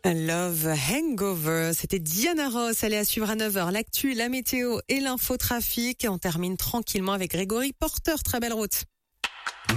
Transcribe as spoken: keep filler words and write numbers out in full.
Love Hangover, c'était Diana Ross, elle est à suivre à neuf heures. L'actu, la météo et l'infotrafic. On termine tranquillement avec Grégory Porter, très belle route.